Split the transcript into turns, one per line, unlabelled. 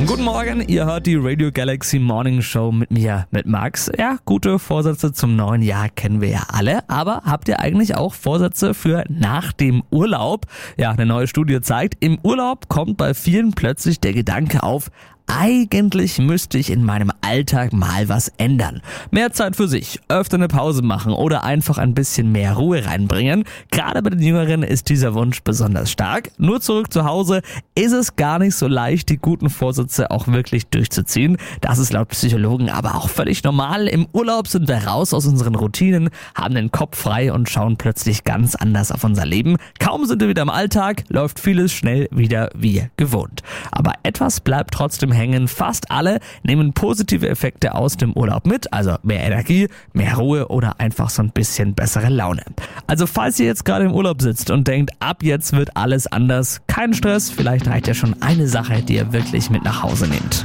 Guten Morgen, ihr hört die Radio Galaxy Morning Show mit mir, mit Max. Ja, gute Vorsätze zum neuen Jahr kennen wir ja alle, aber habt ihr eigentlich auch Vorsätze für nach dem Urlaub? Ja, eine neue Studie zeigt, im Urlaub kommt bei vielen plötzlich der Gedanke auf, eigentlich müsste ich in meinem Alltag mal was ändern. Mehr Zeit für sich, öfter eine Pause machen oder einfach ein bisschen mehr Ruhe reinbringen. Gerade bei den Jüngeren ist dieser Wunsch besonders stark. Nur zurück zu Hause ist es gar nicht so leicht, die guten Vorsätze auch wirklich durchzuziehen. Das ist laut Psychologen aber auch völlig normal. Im Urlaub sind wir raus aus unseren Routinen, haben den Kopf frei und schauen plötzlich ganz anders auf unser Leben. Kaum sind wir wieder im Alltag, läuft vieles schnell wieder wie gewohnt. Aber etwas bleibt trotzdem hängen. Fast alle nehmen positive Effekte aus dem Urlaub mit, also mehr Energie, mehr Ruhe oder einfach so ein bisschen bessere Laune. Also falls ihr jetzt gerade im Urlaub sitzt und denkt, ab jetzt wird alles anders, kein Stress, vielleicht reicht ja schon eine Sache, die ihr wirklich mit nach Hause nehmt.